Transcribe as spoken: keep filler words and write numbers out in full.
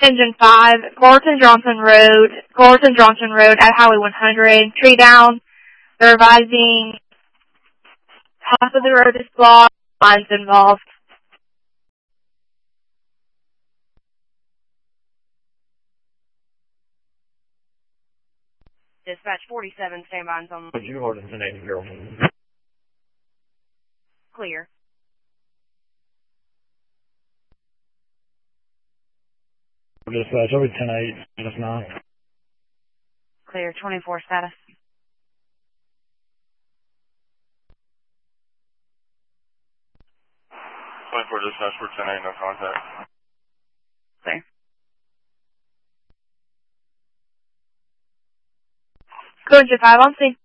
Engine five, Gorton Johnson Road, Gorton Johnson Road at Highway one hundred, tree down. They're advising half of the road is blocked, lines involved. Dispatch forty-seven, stand by on. Would you order the name girl? Clear. Dispatch over ten eight, just nine. Clear, twenty-four status. twenty-four dispatch for ten eight, no contact. Clear. Gorton five on scene.